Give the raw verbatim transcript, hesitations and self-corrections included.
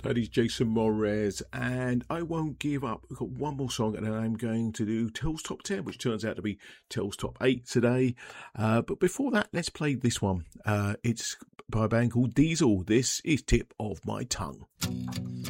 That is Jason Mraz, and I Won't Give Up. We've got one more song, and then I'm going to do Tell's Top ten, which turns out to be Tell's Top eight today. Uh, but before that, let's play this one. Uh, it's by a band called Diesel. This is Tip of My Tongue.